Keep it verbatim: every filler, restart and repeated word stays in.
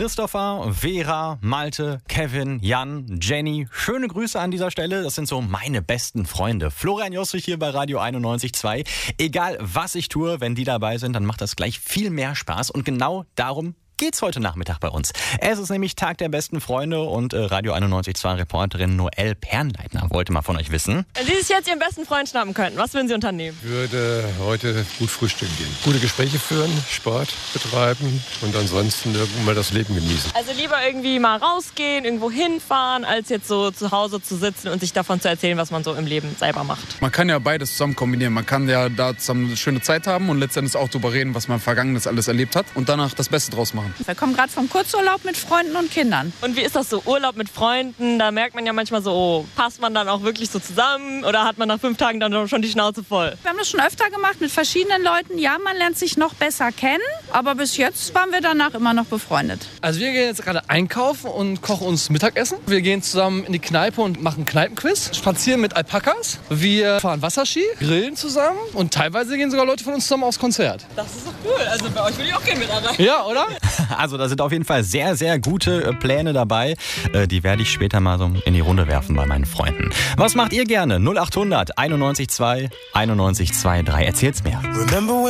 Christopher, Vera, Malte, Kevin, Jan, Jenny. Schöne Grüße an dieser Stelle. Das sind so meine besten Freunde. Florian Jostrich hier bei Radio einundneunzig Komma zwei. Egal, was ich tue, wenn die dabei sind, dann macht das gleich viel mehr Spaß. Und genau darum geht's heute Nachmittag bei uns. Es ist nämlich Tag der besten Freunde und äh, Radio einundneunzig Komma zwei Reporterin Noelle Pernleitner wollte mal von euch wissen. Wenn Sie sich jetzt Ihren besten Freund schnappen könnten, was würden Sie unternehmen? Ich würde heute gut frühstücken gehen. Gute Gespräche führen, Sport betreiben und ansonsten irgendwann mal das Leben genießen. Also lieber irgendwie mal rausgehen, irgendwo hinfahren, als jetzt so zu Hause zu sitzen und sich davon zu erzählen, was man so im Leben selber macht. Man kann ja beides zusammen kombinieren. Man kann ja da zusammen eine schöne Zeit haben und letztendlich auch darüber reden, was man Vergangenes alles erlebt hat und danach das Beste draus machen. Wir kommen gerade vom Kurzurlaub mit Freunden und Kindern. Und wie ist das so, Urlaub mit Freunden? Da merkt man ja manchmal so, oh, passt man dann auch wirklich so zusammen oder hat man nach fünf Tagen dann schon die Schnauze voll? Wir haben das schon öfter gemacht mit verschiedenen Leuten. Ja, man lernt sich noch besser kennen, aber bis jetzt waren wir danach immer noch befreundet. Also wir gehen jetzt gerade einkaufen und kochen uns Mittagessen. Wir gehen zusammen in die Kneipe und machen Kneipenquiz, spazieren mit Alpakas. Wir fahren Wasserski, grillen zusammen und teilweise gehen sogar Leute von uns zusammen aufs Konzert. Das ist doch cool. Also bei euch will ich auch gerne mit dabei. Ja, oder? Also da sind auf jeden Fall sehr, sehr gute äh, Pläne dabei. Äh, die werde ich später mal so in die Runde werfen bei meinen Freunden. Was macht ihr gerne? null acht hundert einundneunzig Komma zwei einundneunzig Komma drei. Erzählt's mir.